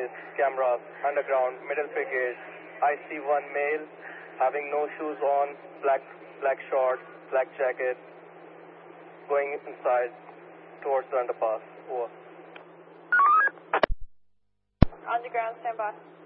base, cameras, underground, middle brigade. I see one male having no shoes on, black shorts, black jacket, going inside towards the underpass. Over. Underground, stand by.